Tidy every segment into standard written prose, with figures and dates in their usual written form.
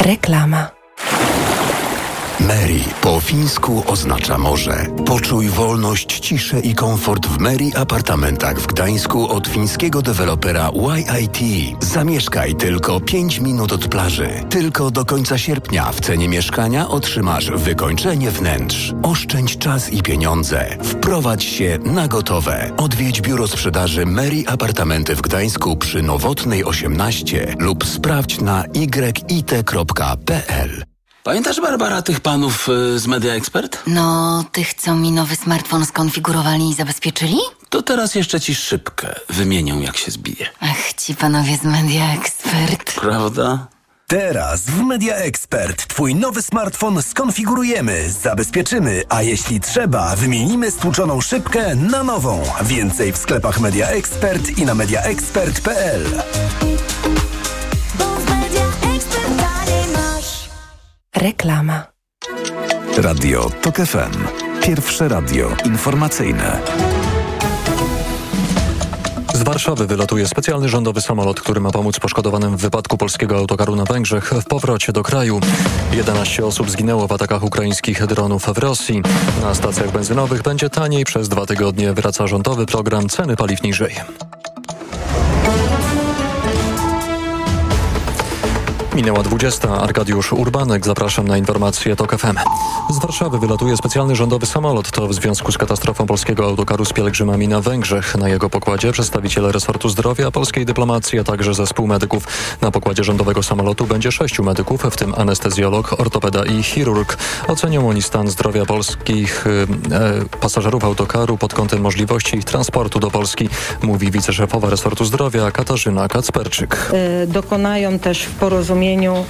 Reklama. Meri po fińsku oznacza morze. Poczuj wolność, ciszę i komfort w Meri apartamentach w Gdańsku od fińskiego dewelopera YIT. Zamieszkaj tylko 5 minut od plaży. Tylko do końca sierpnia w cenie mieszkania otrzymasz wykończenie wnętrz. Oszczędź czas i pieniądze. Wprowadź się na gotowe. Odwiedź biuro sprzedaży Meri Apartamenty w Gdańsku przy Nowotnej 18 lub sprawdź na yit.pl. Pamiętasz, Barbara, tych panów z Media Expert? No, tych, co mi nowy smartfon skonfigurowali i zabezpieczyli? To teraz jeszcze ci szybkę wymienią, jak się zbije. Ach, ci panowie z Media Expert. Prawda? Teraz w Media Expert twój nowy smartfon skonfigurujemy, zabezpieczymy, a jeśli trzeba, wymienimy stłuczoną szybkę na nową. Więcej w sklepach Media Expert i na mediaexpert.pl. Reklama. Radio TOK FM. Pierwsze radio informacyjne. Z Warszawy wylatuje specjalny rządowy samolot, który ma pomóc poszkodowanym w wypadku polskiego autokaru na Węgrzech w powrocie do kraju. 11 osób zginęło w atakach ukraińskich dronów w Rosji. Na stacjach benzynowych będzie taniej. Przez 2 tygodnie wraca rządowy program Ceny paliw niżej. Minęła 20. Arkadiusz Urbanek. Zapraszam na informacje TOK FM. Z Warszawy wylatuje specjalny rządowy samolot. To w związku z katastrofą polskiego autokaru z pielgrzymami na Węgrzech. Na jego pokładzie przedstawiciele resortu zdrowia, polskiej dyplomacji, a także zespół medyków. Na pokładzie rządowego samolotu będzie 6 medyków, w tym anestezjolog, ortopeda i chirurg. Ocenią oni stan zdrowia polskich pasażerów autokaru pod kątem możliwości ich transportu do Polski, mówi wiceszefowa resortu zdrowia Katarzyna Kacperczyk. Dokonają też w porozumieniu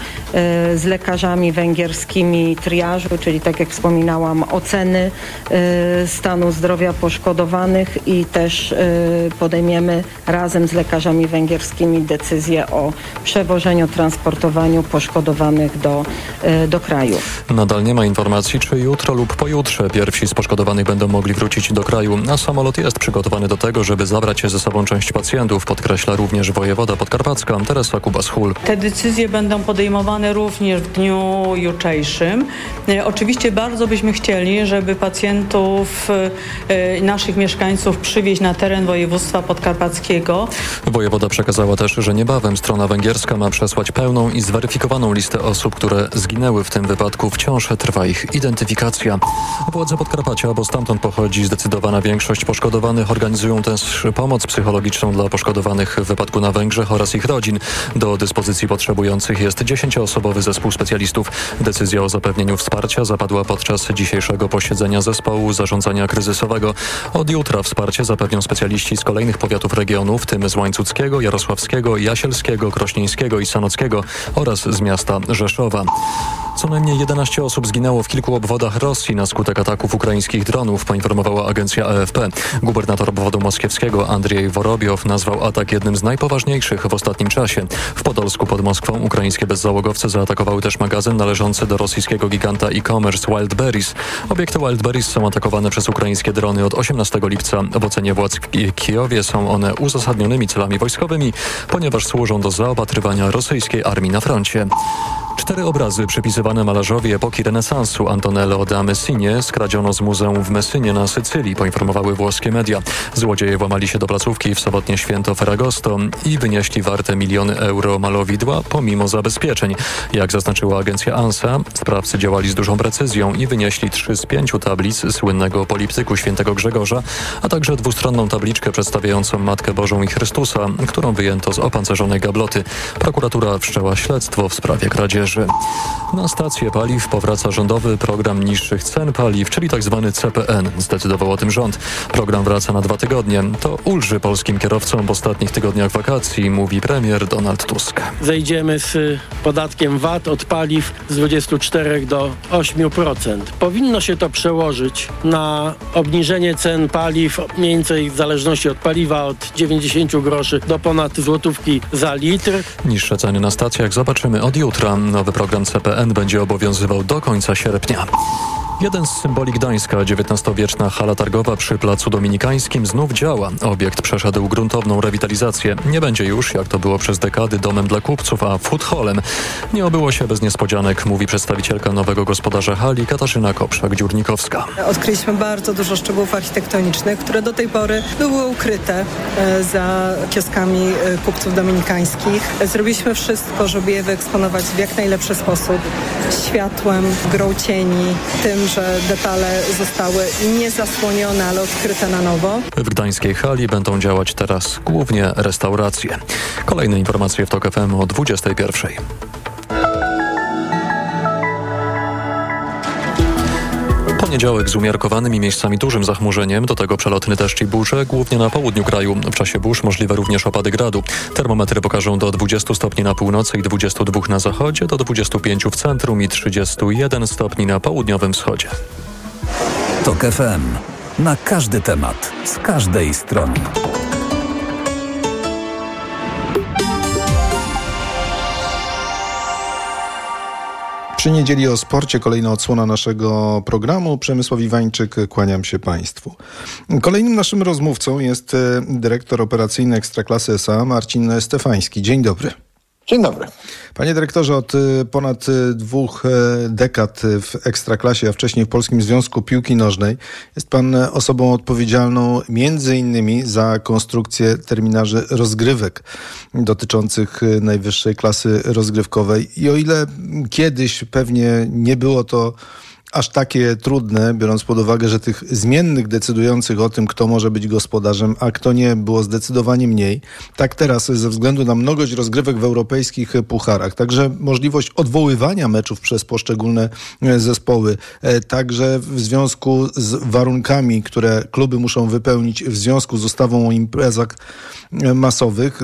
z lekarzami węgierskimi triażu, czyli tak jak wspominałam, oceny stanu zdrowia poszkodowanych i też podejmiemy razem z lekarzami węgierskimi decyzję o przewożeniu, transportowaniu poszkodowanych do kraju. Nadal nie ma informacji, czy jutro lub pojutrze pierwsi z poszkodowanych będą mogli wrócić do kraju, a samolot jest przygotowany do tego, żeby zabrać ze sobą część pacjentów, podkreśla również wojewoda podkarpacka Teresa Kubas-Hul. Te decyzje będą podejmowane również w dniu jutrzejszym. Oczywiście bardzo byśmy chcieli, żeby pacjentów, naszych mieszkańców przywieźć na teren województwa podkarpackiego. Wojewoda przekazała też, że niebawem strona węgierska ma przesłać pełną i zweryfikowaną listę osób, które zginęły w tym wypadku. Wciąż trwa ich identyfikacja. Władze Podkarpacia, bo stamtąd pochodzi zdecydowana większość poszkodowanych, organizują też pomoc psychologiczną dla poszkodowanych w wypadku na Węgrzech oraz ich rodzin. Do dyspozycji potrzebujących jest 10-osobowy zespół specjalistów. Decyzja o zapewnieniu wsparcia zapadła podczas dzisiejszego posiedzenia zespołu zarządzania kryzysowego. Od jutra wsparcie zapewnią specjaliści z kolejnych powiatów regionu, w tym z Łańcuckiego, Jarosławskiego, Jasielskiego, Krośnieńskiego i Sanockiego oraz z miasta Rzeszowa. Co najmniej 11 osób zginęło w kilku obwodach Rosji na skutek ataków ukraińskich dronów, poinformowała agencja AFP. Gubernator obwodu moskiewskiego Andrzej Worobiow nazwał atak jednym z najpoważniejszych w ostatnim czasie. W Podolsku pod Moskwą ukraińskie bezzałogowce zaatakowały też magazyn należący do rosyjskiego giganta e-commerce Wildberries. Obiekty Wildberries są atakowane przez ukraińskie drony od 18 lipca. W ocenie władz w Kijowie są one uzasadnionymi celami wojskowymi, ponieważ służą do zaopatrywania rosyjskiej armii na froncie. 4 obrazy przypisywane malarzowi epoki renesansu Antonello da Messine skradziono z muzeum w Messynie na Sycylii, poinformowały włoskie media. Złodzieje włamali się do placówki w sobotnie święto Ferragosto i wynieśli warte miliony euro malowidła pomimo zabezpieczeń. Jak zaznaczyła agencja ANSA, sprawcy działali z dużą precyzją i wynieśli 3 z 5 tablic słynnego poliptyku świętego Grzegorza, a także dwustronną tabliczkę przedstawiającą Matkę Bożą i Chrystusa, którą wyjęto z opancerzonej gabloty. Prokuratura wszczęła śledztwo w sprawie kradzieży. Na stacje paliw powraca rządowy program niższych cen paliw, czyli tzw. CPN. Zdecydował o tym rząd. Program wraca na 2 tygodnie. To ulży polskim kierowcom w ostatnich tygodniach wakacji, mówi premier Donald Tusk. Zejdziemy z podatkiem VAT od paliw z 24 do 8%. Powinno się to przełożyć na obniżenie cen paliw mniej więcej w zależności od paliwa od 90 groszy do ponad złotówki za litr. Niższe ceny na stacjach zobaczymy od jutra. Nowy program CPN będzie obowiązywał do końca sierpnia. Jeden z symboli Gdańska, XIX-wieczna hala targowa przy Placu Dominikańskim znów działa. Obiekt przeszedł gruntowną rewitalizację. Nie będzie już, jak to było przez dekady, domem dla kupców, a food hallem. Nie obyło się bez niespodzianek, mówi przedstawicielka nowego gospodarza hali Katarzyna Koprzak-Dziurnikowska. Odkryliśmy bardzo dużo szczegółów architektonicznych, które do tej pory były ukryte za kioskami kupców dominikańskich. Zrobiliśmy wszystko, żeby je wyeksponować w jak najlepszy sposób. Światłem, grą cieni, tym, że detale zostały nie zasłonione, ale odkryte na nowo. W gdańskiej hali będą działać teraz głównie restauracje. Kolejne informacje w TOK FM o 21:00. Poniedziałek z umiarkowanym i miejscami dużym zachmurzeniem, do tego przelotny deszcz i burze, głównie na południu kraju. W czasie burz możliwe również opady gradu. Termometry pokażą do 20 stopni na północy i 22 na zachodzie, do 25 w centrum i 31 stopni na południowym wschodzie. TOK FM. Na każdy temat, z każdej strony. Przy niedzieli o sporcie kolejna odsłona naszego programu. Przemysław Iwańczyk, kłaniam się Państwu. Kolejnym naszym rozmówcą jest dyrektor operacyjny Ekstraklasy S.A. Marcin Stefański. Dzień dobry. Dzień dobry. Panie dyrektorze, od ponad 2 dekad w Ekstraklasie, a wcześniej w Polskim Związku Piłki Nożnej jest pan osobą odpowiedzialną między innymi za konstrukcję terminarzy rozgrywek dotyczących najwyższej klasy rozgrywkowej. I o ile kiedyś pewnie nie było to aż takie trudne, biorąc pod uwagę, że tych zmiennych decydujących o tym, kto może być gospodarzem, a kto nie, było zdecydowanie mniej. Tak teraz ze względu na mnogość rozgrywek w europejskich pucharach, także możliwość odwoływania meczów przez poszczególne zespoły, także w związku z warunkami, które kluby muszą wypełnić w związku z ustawą o imprezach masowych,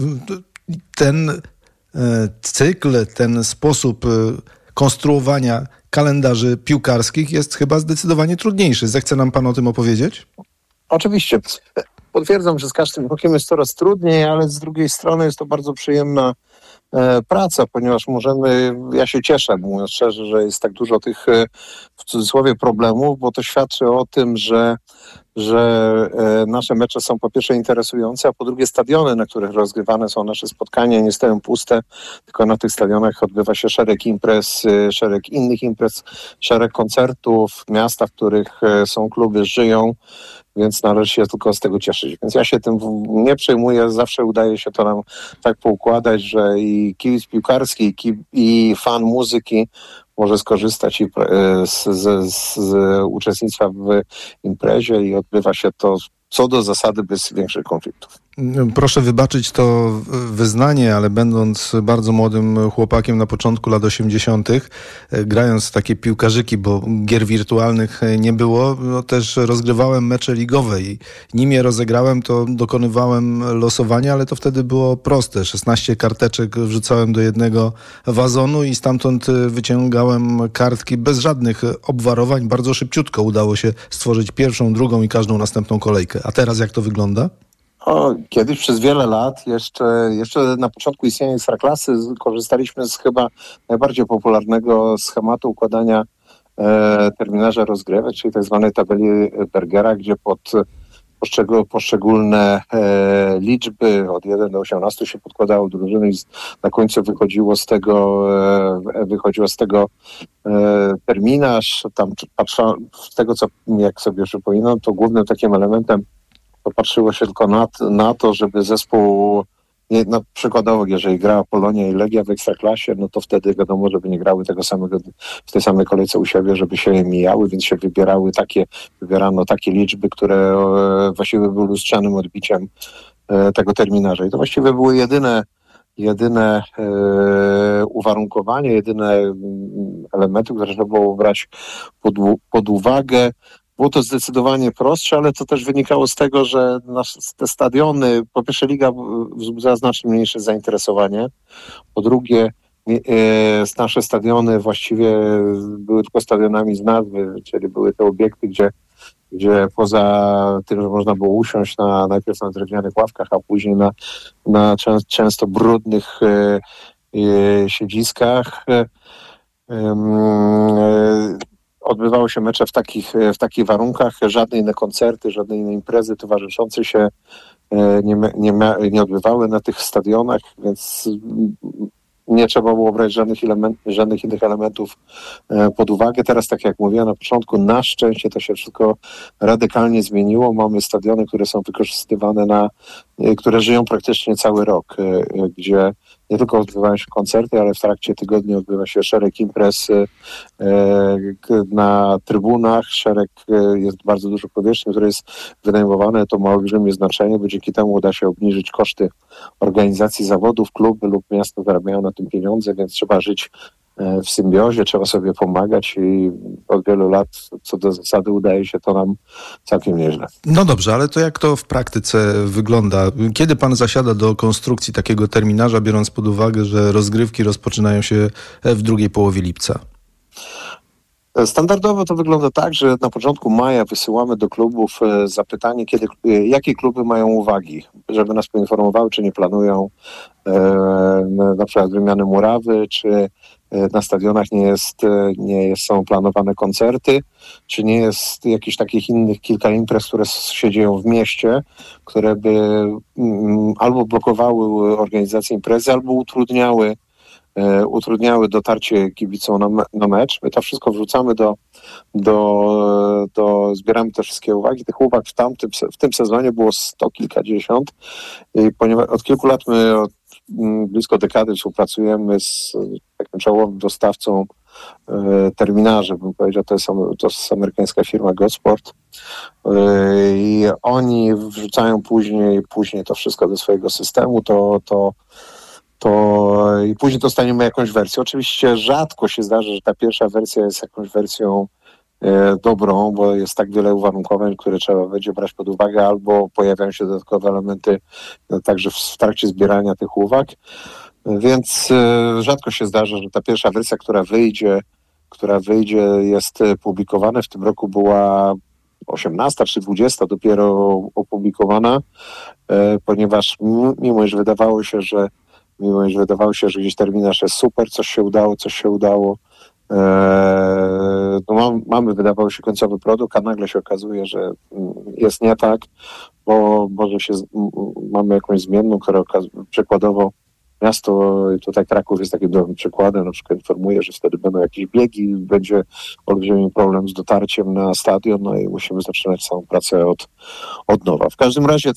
ten cykl, ten sposób konstruowania kalendarzy piłkarskich jest chyba zdecydowanie trudniejszy. Zechce nam pan o tym opowiedzieć? Oczywiście. Potwierdzam, że z każdym rokiem jest coraz trudniej, ale z drugiej strony jest to bardzo przyjemna praca, ponieważ ja się cieszę, mówiąc szczerze, że jest tak dużo tych w cudzysłowie problemów, bo to świadczy o tym, że nasze mecze są po pierwsze interesujące, a po drugie stadiony, na których rozgrywane są nasze spotkania, nie stoją puste, tylko na tych stadionach odbywa się szereg imprez, szereg innych imprez, szereg koncertów, miasta, w których są kluby, żyją, więc należy się tylko z tego cieszyć. Więc ja się tym nie przejmuję, zawsze udaje się to nam tak poukładać, że i kibic piłkarski, i fan muzyki może skorzystać z uczestnictwa w imprezie i odbywa się to co do zasady bez większych konfliktów. Proszę wybaczyć to wyznanie, ale będąc bardzo młodym chłopakiem na początku lat 80., grając takie piłkarzyki, bo gier wirtualnych nie było, też rozgrywałem mecze ligowe i nim je rozegrałem, to dokonywałem losowania, ale to wtedy było proste. 16 karteczek wrzucałem do jednego wazonu i stamtąd wyciągałem kartki bez żadnych obwarowań. Bardzo szybciutko udało się stworzyć pierwszą, drugą i każdą następną kolejkę. A teraz jak to wygląda? Kiedyś przez wiele lat, jeszcze na początku istnienia Ekstraklasy, korzystaliśmy z chyba najbardziej popularnego schematu układania terminarza rozgrywek, czyli tak zwanej tabeli Bergera, gdzie pod poszczególne liczby od 1 do 18 się podkładało drużyny i na końcu wychodziło z tego terminarz. Tam z tego, co jak sobie przypominam, to głównym takim elementem popatrzyło się tylko na to, żeby zespół, przykładowo, jeżeli grała Polonia i Legia w Ekstraklasie, no to wtedy wiadomo, żeby nie grały w tej samej kolejce u siebie, żeby się mijały, więc się wybierano takie liczby, które właściwie były lustrzanym odbiciem tego terminarza. I to właściwie były jedyne uwarunkowanie, jedyne elementy, które trzeba było brać pod uwagę. Było to zdecydowanie prostsze, ale to też wynikało z tego, że te stadiony, po pierwsze liga wzbudzała znacznie mniejsze zainteresowanie, po drugie nasze stadiony właściwie były tylko stadionami z nazwy, czyli były te obiekty, gdzie poza tym, że można było usiąść najpierw na drewnianych ławkach, a później na często brudnych siedziskach. Odbywały się mecze w takich warunkach. Żadne inne koncerty, żadne inne imprezy towarzyszące się nie odbywały na tych stadionach, więc nie trzeba było brać żadnych innych elementów pod uwagę. Teraz, tak jak mówiłem na początku, na szczęście to się wszystko radykalnie zmieniło. Mamy stadiony, które są wykorzystywane które żyją praktycznie cały rok, gdzie nie tylko odbywają się koncerty, ale w trakcie tygodnia odbywa się szereg imprez na trybunach, jest bardzo dużo powierzchni, które jest wynajmowane, to ma olbrzymie znaczenie, bo dzięki temu uda się obniżyć koszty organizacji zawodów, kluby lub miasta zarabiają na tym pieniądze, więc trzeba żyć w symbiozie, trzeba sobie pomagać i od wielu lat co do zasady udaje się to nam całkiem nieźle. No dobrze, ale to jak to w praktyce wygląda? Kiedy pan zasiada do konstrukcji takiego terminarza, biorąc pod uwagę, że rozgrywki rozpoczynają się w drugiej połowie lipca? Standardowo to wygląda tak, że na początku maja wysyłamy do klubów zapytanie, jakie kluby mają uwagi, żeby nas poinformowały, czy nie planują na przykład wymiany murawy, czy na stadionach nie są planowane koncerty, czy nie jest jakichś takich innych kilka imprez, które się dzieją w mieście, które by albo blokowały organizację imprezy, albo utrudniały dotarcie kibicom na mecz. My to wszystko wrzucamy zbieramy te wszystkie uwagi. Tych uwag w tym sezonie było 100 kilkadziesiąt. I ponieważ od kilku lat od blisko dekady współpracujemy z takim czołowym dostawcą terminarzy, bym powiedział, to jest amerykańska firma Gosport. I oni wrzucają później to wszystko do swojego systemu, i później dostaniemy jakąś wersję. Oczywiście rzadko się zdarza, że ta pierwsza wersja jest jakąś wersją dobrą, bo jest tak wiele uwarunkowań, które trzeba będzie brać pod uwagę, albo pojawiają się dodatkowe elementy także w trakcie zbierania tych uwag. Więc rzadko się zdarza, że ta pierwsza wersja, która wyjdzie jest publikowana. W tym roku była 18 czy 20 dopiero opublikowana, ponieważ mimo iż wydawało się, że gdzieś terminarz jest super, coś się udało. Mamy, wydawało się, końcowy produkt, a nagle się okazuje, że jest nie tak, bo może mamy jakąś zmienną, która przykładowo miasto, tutaj Kraków jest takim dobrym przykładem, na przykład informuje, że wtedy będą jakieś biegi, będzie olbrzymi problem z dotarciem na stadion, no i musimy zaczynać całą pracę od nowa. W każdym razie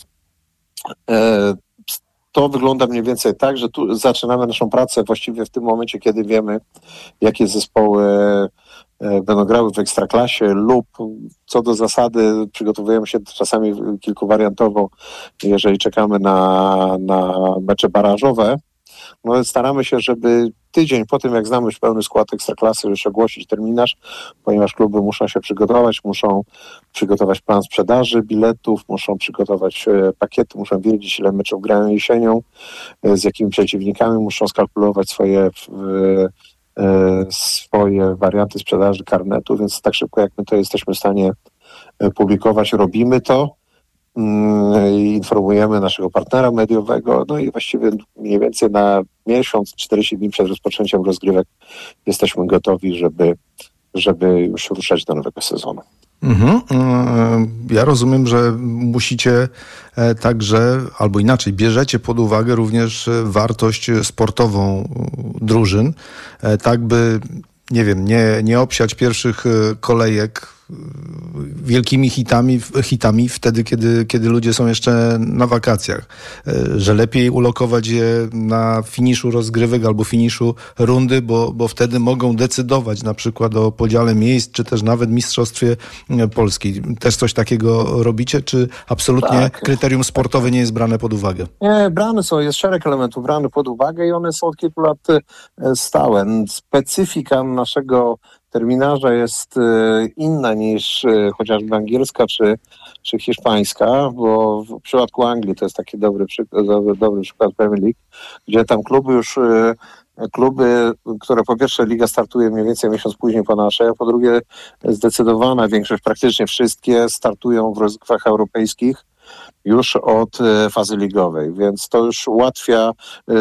to wygląda mniej więcej tak, że tu zaczynamy naszą pracę właściwie w tym momencie, kiedy wiemy, jakie zespoły będą grały w Ekstraklasie, lub co do zasady przygotowujemy się czasami kilkowariantowo, jeżeli czekamy na mecze barażowe. No, staramy się, żeby tydzień po tym, jak znamy już pełny skład Ekstraklasy, już ogłosić terminarz, ponieważ kluby muszą się przygotować, muszą przygotować plan sprzedaży biletów, muszą przygotować pakiety, muszą wiedzieć, ile meczów grają jesienią, z jakimi przeciwnikami, muszą skalkulować swoje warianty sprzedaży karnetu, więc tak szybko jak my to jesteśmy w stanie publikować, robimy to. Informujemy naszego partnera mediowego, no i właściwie mniej więcej na miesiąc, 40 dni przed rozpoczęciem rozgrywek jesteśmy gotowi, żeby już ruszać do nowego sezonu. Ja rozumiem, że musicie także, albo inaczej, bierzecie pod uwagę również wartość sportową drużyn, tak by, nie wiem, nie obsiać pierwszych kolejek wielkimi hitami wtedy, kiedy ludzie są jeszcze na wakacjach. Że lepiej ulokować je na finiszu rozgrywek albo finiszu rundy, bo wtedy mogą decydować na przykład o podziale miejsc, czy też nawet Mistrzostwie Polski. Też coś takiego robicie, czy absolutnie kryterium sportowe nie jest brane pod uwagę? Nie, jest szereg elementów brany pod uwagę i one są od kilku lat stałe. Specyfika naszego terminarza jest inna niż chociażby angielska czy hiszpańska, bo w przypadku Anglii to jest taki dobry przykład Premier League, gdzie tam kluby, które po pierwsze liga startuje mniej więcej miesiąc później po naszej, a po drugie zdecydowana większość, praktycznie wszystkie startują w rozgrywkach europejskich już od fazy ligowej, więc to już ułatwia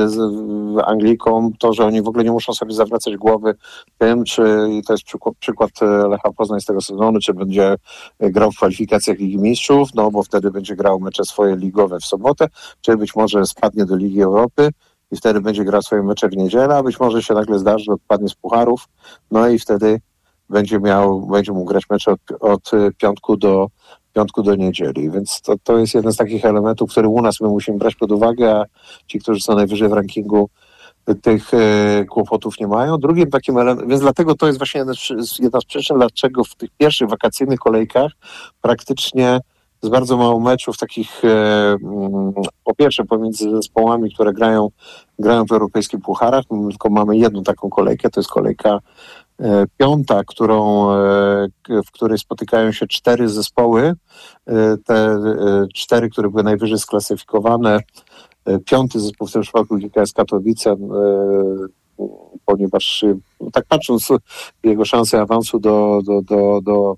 Anglikom to, że oni w ogóle nie muszą sobie zawracać głowy tym, i to jest przykład Lecha Poznań z tego sezonu, czy będzie grał w kwalifikacjach Ligi Mistrzów, no bo wtedy będzie grał mecze swoje ligowe w sobotę, czy być może spadnie do Ligi Europy i wtedy będzie grał swoje mecze w niedzielę, a być może się nagle zdarzy, że odpadnie z pucharów, no i wtedy będzie mógł grać mecze od piątku do niedzieli, więc to jest jeden z takich elementów, który u nas my musimy brać pod uwagę, a ci, którzy są najwyżej w rankingu, tych kłopotów nie mają. Drugim takim elementem, więc dlatego to jest właśnie jedna z przyczyn, dlaczego w tych pierwszych wakacyjnych kolejkach praktycznie jest bardzo mało meczów takich, po pierwsze pomiędzy zespołami, które grają w europejskich pucharach, my tylko mamy jedną taką kolejkę, to jest kolejka piąta, w której spotykają się 4 zespoły, te 4, które były najwyżej sklasyfikowane. 5. zespół w tym przypadku GKS Katowice, ponieważ tak patrząc jego szanse awansu do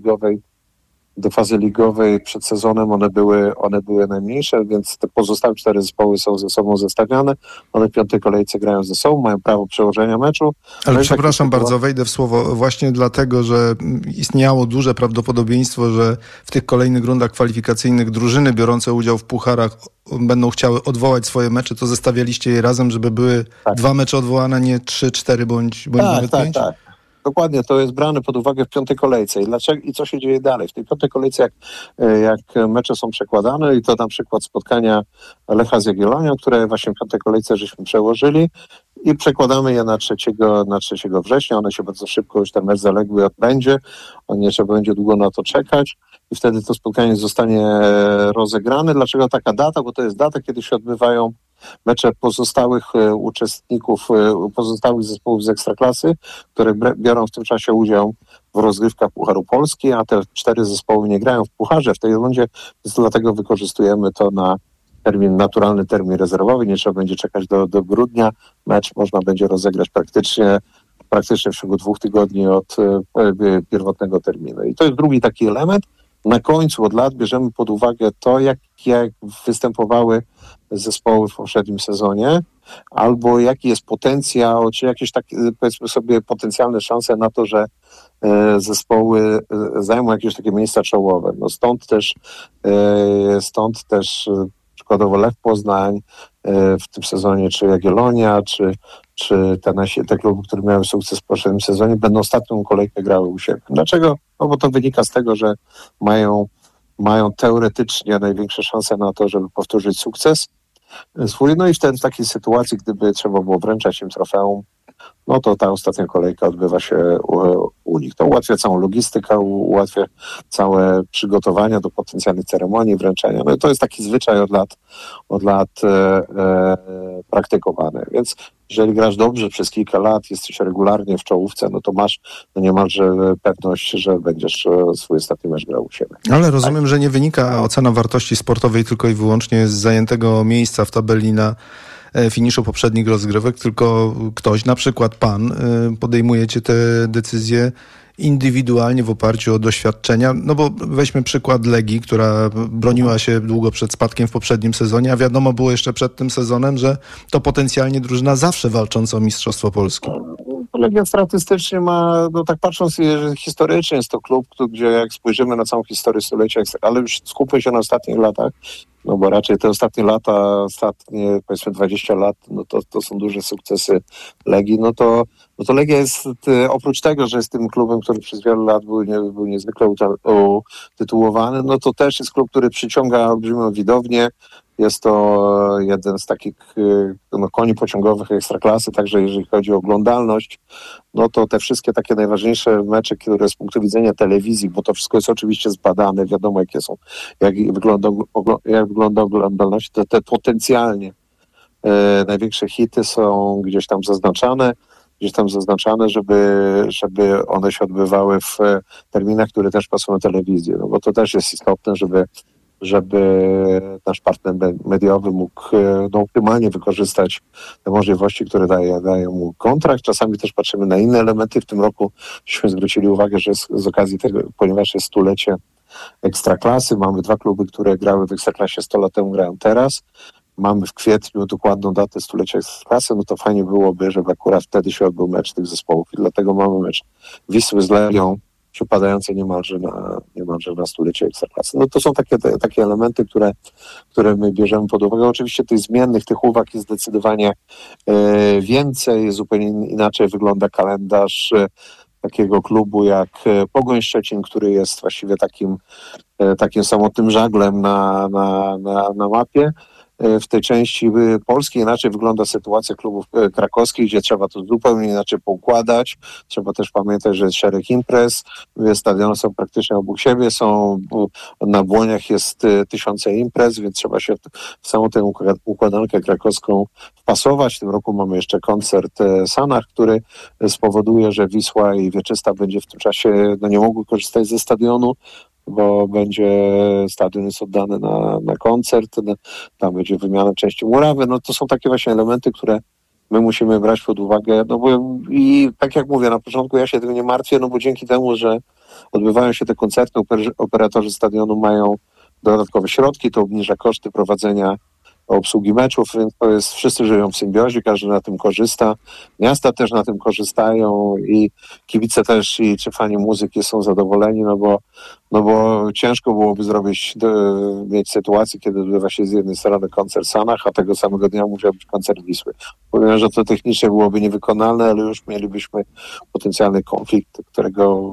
fazy ligowej przed sezonem one były najmniejsze, więc te pozostałe 4 zespoły są ze sobą zestawiane. One w 5. kolejce grają ze sobą, mają prawo przełożenia meczu. Ale przepraszam bardzo, wejdę w słowo. Właśnie dlatego, że istniało duże prawdopodobieństwo, że w tych kolejnych rundach kwalifikacyjnych drużyny biorące udział w pucharach będą chciały odwołać swoje mecze, to zestawialiście je razem, żeby były 2 mecze odwołane, nie 3, 4 bądź nawet 5? Tak. Dokładnie, to jest brane pod uwagę w 5. kolejce. I co się dzieje dalej? W tej 5. kolejce, jak mecze są przekładane, i to na przykład spotkania Lecha z Jagiellonią, które właśnie w 5. kolejce żeśmy przełożyli i przekładamy je na 3 września. One się bardzo szybko, już ten mecz zaległy odbędzie. Nie trzeba będzie długo na to czekać i wtedy to spotkanie zostanie rozegrane. Dlaczego taka data? Bo to jest data, kiedy się odbywają mecze pozostałych uczestników, pozostałych zespołów z Ekstraklasy, które biorą w tym czasie udział w rozgrywkach Pucharu Polski, a te 4 zespoły nie grają w Pucharze w tej rundzie, więc dlatego wykorzystujemy to na naturalny termin rezerwowy. Nie trzeba będzie czekać do grudnia. Mecz można będzie rozegrać praktycznie w ciągu 2 tygodni od pierwotnego terminu. I to jest drugi taki element. Na końcu od lat bierzemy pod uwagę to, jak występowały zespoły w poprzednim sezonie, albo jaki jest potencjał, czy jakieś takie, powiedzmy sobie, potencjalne szanse na to, że zespoły zajmą jakieś takie miejsca czołowe. No stąd też przykładowo Lech Poznań w tym sezonie, czy Jagiellonia, czy te kluby, które miały sukces w poprzednim sezonie, będą ostatnią kolejkę grały u siebie. Dlaczego? No bo to wynika z tego, że mają teoretycznie największe szanse na to, żeby powtórzyć sukces swój. No i wtedy w takiej sytuacji, gdyby trzeba było wręczać im trofeum, no to ta ostatnia kolejka odbywa się u nich. To ułatwia całą logistykę, ułatwia całe przygotowania do potencjalnych ceremonii wręczenia. No i to jest taki zwyczaj od lat praktykowany. Więc jeżeli grasz dobrze przez kilka lat, jesteś regularnie w czołówce, no to masz niemalże pewność, że będziesz swój ostatni mecz grał u siebie. Ale rozumiem, że nie wynika ocena wartości sportowej tylko i wyłącznie z zajętego miejsca w tabeli na finiszu poprzednich rozgrywek, tylko ktoś, na przykład pan, podejmujecie te decyzje indywidualnie w oparciu o doświadczenia, no bo weźmy przykład Legii, która broniła się długo przed spadkiem w poprzednim sezonie, a wiadomo było jeszcze przed tym sezonem, że to potencjalnie drużyna zawsze walcząca o Mistrzostwo Polski. Legia statystycznie ma, no tak patrząc historycznie, jest to klub, gdzie jak spojrzymy na całą historię stulecia, ale już skupmy się na ostatnich latach, no bo raczej te ostatnie powiedzmy 20 lat, no to są duże sukcesy Legii, no to Legia jest, oprócz tego, że jest tym klubem, który przez wiele lat był niezwykle utytułowany, no to też jest klub, który przyciąga olbrzymią widownię. Jest to jeden z takich koni pociągowych Ekstraklasy, także jeżeli chodzi o oglądalność, no to te wszystkie takie najważniejsze mecze, które z punktu widzenia telewizji, bo to wszystko jest oczywiście zbadane, wiadomo jak wygląda oglądalność, te potencjalnie największe hity są gdzieś tam zaznaczane, żeby one się odbywały w terminach, które też pasują telewizji, no bo to też jest istotne, żeby nasz partner mediowy mógł optymalnie wykorzystać te możliwości, które daje mu kontrakt. Czasami też patrzymy na inne elementy. W tym roku żeśmy zwrócili uwagę, że z okazji tego, ponieważ jest 100-lecie Ekstraklasy. Mamy 2 kluby, które grały w Ekstraklasie 100 lat temu, grają teraz. Mamy w kwietniu dokładną datę stulecia Ekstraklasy, no to fajnie byłoby, żeby akurat wtedy się odbył mecz tych zespołów i dlatego mamy mecz Wisły z Legią, przypadające niemalże na stulecie Ekstraklasy. No to są takie elementy, które my bierzemy pod uwagę. Oczywiście tych zmiennych, tych uwag jest zdecydowanie więcej, zupełnie inaczej wygląda kalendarz takiego klubu jak Pogoń Szczecin, który jest właściwie takim samotnym żaglem na mapie. W tej części Polski inaczej wygląda sytuacja klubów krakowskich, gdzie trzeba to zupełnie inaczej poukładać. Trzeba też pamiętać, że jest szereg imprez, stadiony są praktycznie obok siebie, na Błoniach jest tysiące imprez, więc trzeba się w samą tę układankę krakowską wpasować. W tym roku mamy jeszcze koncert Sanach, który spowoduje, że Wisła i Wieczysta będzie w tym czasie nie mogły korzystać ze stadionu, bo stadion jest oddany na koncert, tam będzie wymiana części murawy. No to są takie właśnie elementy, które my musimy brać pod uwagę. No bo i tak jak mówię, na początku ja się tym nie martwię, no bo dzięki temu, że odbywają się te koncerty, operatorzy stadionu mają dodatkowe środki, to obniża koszty prowadzenia obsługi meczów, więc to jest, wszyscy żyją w symbiozie, każdy na tym korzysta. Miasta też na tym korzystają i kibice też i czy fani muzyki są zadowoleni, no bo ciężko byłoby mieć sytuację, kiedy odbywa się z jednej strony koncert Sanach, a tego samego dnia musiał być koncert Wisły. Powiem, że to technicznie byłoby niewykonalne, ale już mielibyśmy potencjalny konflikt, którego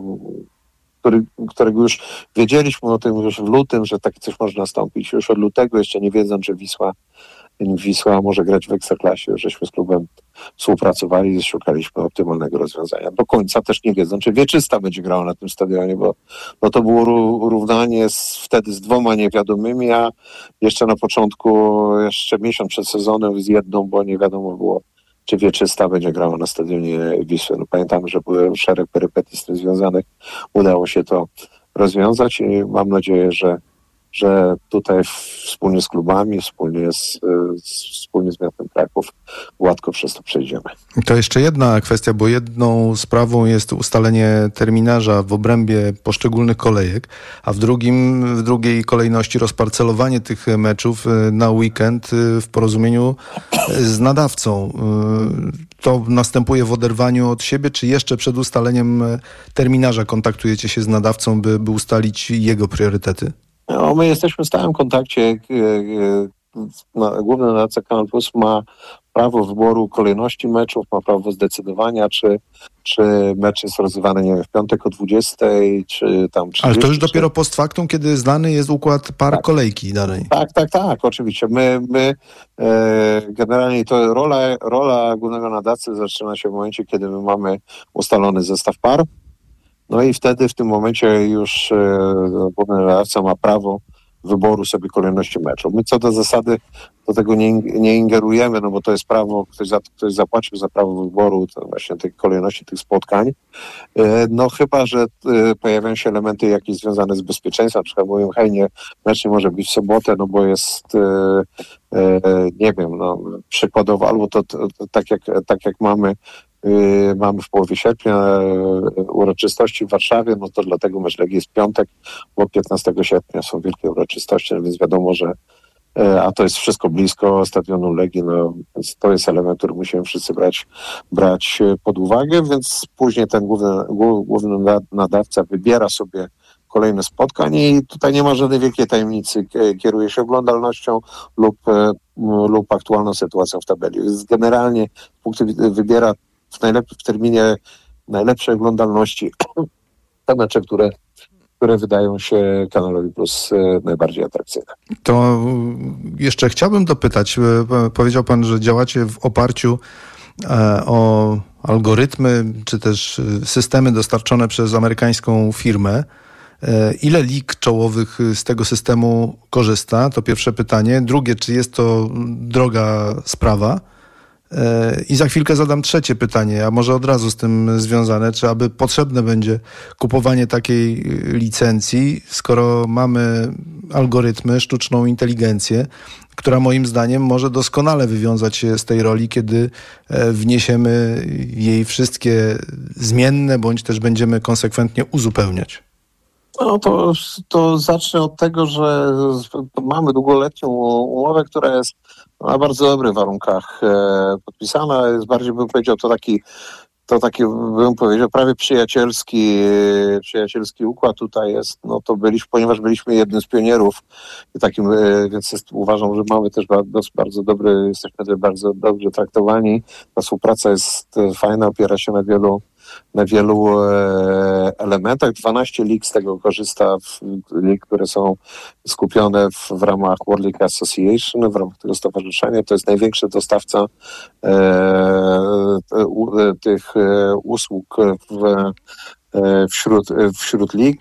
już wiedzieliśmy o tym już w lutym, że takie coś może nastąpić. Już od lutego, jeszcze nie wiedząc, że Wisła może grać w Ekstraklasie, żeśmy z klubem współpracowali i szukaliśmy optymalnego rozwiązania. Do końca też nie wiedząc, czy Wieczysta będzie grała na tym stadionie, bo to było równanie wtedy z 2 niewiadomymi, a jeszcze na początku, jeszcze miesiąc przed sezonem z 1, bo nie wiadomo było, czy Wieczysta będzie grała na stadionie Wisły. No, pamiętamy, że były szereg perypetii z tym związanych. Udało się to rozwiązać i mam nadzieję, że tutaj wspólnie z klubami, wspólnie z miastem Kraków gładko przez to przejdziemy. To jeszcze jedna kwestia, bo jedną sprawą jest ustalenie terminarza w obrębie poszczególnych kolejek, a w drugiej kolejności rozparcelowanie tych meczów na weekend w porozumieniu z nadawcą. To następuje w oderwaniu od siebie, czy jeszcze przed ustaleniem terminarza kontaktujecie się z nadawcą, by ustalić jego priorytety? No, my jesteśmy w stałym kontakcie. Główny nadawca Kanal Plus ma prawo wyboru kolejności meczów, ma prawo zdecydowania, czy mecz jest rozgrywany, nie wiem, w piątek o 20, czy tam 30. Ale to już dopiero post factum, kiedy znany jest układ kolejki danej. Tak, oczywiście. My generalnie to rola głównego nadawcy zaczyna się w momencie, kiedy my mamy ustalony zestaw par. No i wtedy w tym momencie już główny nadawca ma prawo wyboru sobie kolejności meczu. My co do zasady do tego nie ingerujemy, no bo to jest prawo, ktoś zapłacił za prawo wyboru właśnie tej kolejności tych spotkań. No chyba, że pojawiają się elementy jakieś związane z bezpieczeństwem, na przykład mówią, mecz nie może być w sobotę, no bo jest nie wiem, no przykładowo, albo to tak jak mamy w połowie sierpnia uroczystości w Warszawie, no to dlatego mecz Legii jest w piątek, bo 15 sierpnia są wielkie uroczystości, no więc wiadomo, że a to jest wszystko blisko stadionu Legii, no więc to jest element, który musimy wszyscy brać pod uwagę, więc później ten główny nadawca wybiera sobie kolejne spotkań i tutaj nie ma żadnej wielkiej tajemnicy, kieruje się oglądalnością lub aktualną sytuacją w tabeli. Więc generalnie wybiera w terminie najlepszej oglądalności te mecze, które wydają się Kanalowi Plus najbardziej atrakcyjne. To jeszcze chciałbym dopytać, powiedział pan, że działacie w oparciu o algorytmy, czy też systemy dostarczone przez amerykańską firmę. Ile lig czołowych z tego systemu korzysta? To pierwsze pytanie. Drugie, czy jest to droga sprawa? I za chwilkę zadam trzecie pytanie, a może od razu z tym związane, czy aby potrzebne będzie kupowanie takiej licencji, skoro mamy algorytmy, sztuczną inteligencję, która moim zdaniem może doskonale wywiązać się z tej roli, kiedy wniesiemy jej wszystkie zmienne, bądź też będziemy konsekwentnie uzupełniać. No to zacznę od tego, że mamy długoletnią umowę, która jest na bardzo dobrych warunkach podpisana. Jest bardziej, bym powiedział, to taki, bym powiedział, prawie przyjacielski układ tutaj jest. No to ponieważ byliśmy jednym z pionierów i takim, więc uważam, że mamy też bardzo dobry, jesteśmy bardzo dobrze traktowani. Ta współpraca jest fajna, opiera się na wielu elementach. 12 lig z tego korzysta, lig, które są skupione w ramach World League Association, w ramach tego stowarzyszenia. To jest największy dostawca tych usług wśród lig.